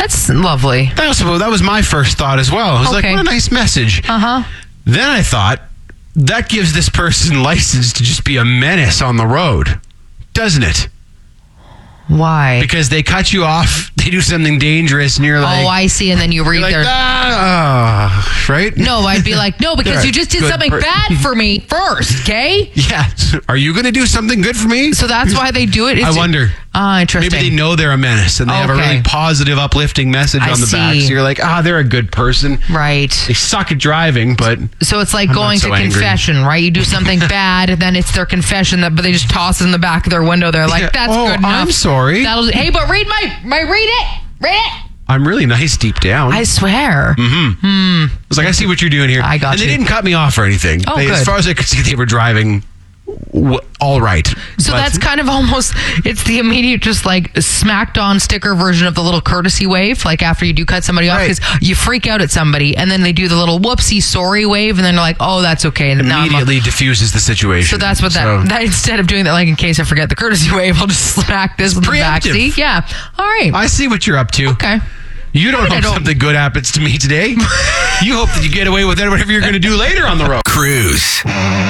That's lovely. That was my first thought as well. I was like, what a nice message. Then I thought, that gives this person license to just be a menace on the road, doesn't it? Why? Because they cut you off, they do something dangerous, and you're like... Oh, I see, and then you read like, their... right? No, I'd be like, no, because you just did something bad for me first, okay? Yeah. Are you going to do something good for me? So that's why they do it? I wonder. Interesting. Maybe they know they're a menace, and they have a really positive, uplifting message on the back. So you're like, they're a good person. Right. They suck at driving, but... So it's like going to confession, right? You do something bad, and then it's their confession, but they just toss it in the back of their window. They're like, that's good enough. I'm sorry. Hey, but read read it. Read it. I'm really nice deep down. I swear. I was like, I see what you're doing here. I got you. And you. they didn't cut me off or anything. Good. As far as I could see, they were driving all right. So that's kind of almost, it's the immediate just like smacked on sticker version of the little courtesy wave, like after you do cut somebody off, because you freak out at somebody and then they do the little whoopsie sorry wave and then they're like, oh, that's okay. And immediately diffuses the situation. So that's what that instead of doing that, like in case I forget the courtesy wave, I'll just smack this in the backseat. Yeah. All right. I see what you're up to. Okay. You don't hope something good happens to me today. You hope that you get away with whatever you're going to do later on the road. Cruise.